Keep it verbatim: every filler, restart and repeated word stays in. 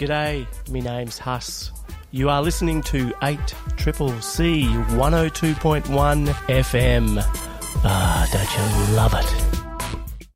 G'day, me name's Huss. You are listening to eight Triple C one oh two point one F M. Ah, don't you love it?